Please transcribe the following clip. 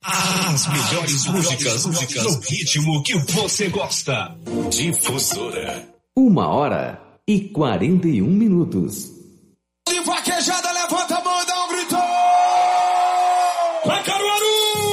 As melhores músicas no ritmo que você gosta. Difusora. 1h41.